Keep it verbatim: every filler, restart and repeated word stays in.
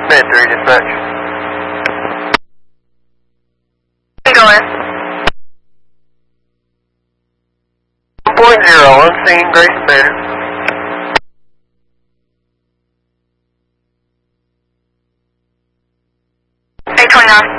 Bed three, dispatch. Go in. one point zero, unseen, Grayson Manor. eight twenty-nine.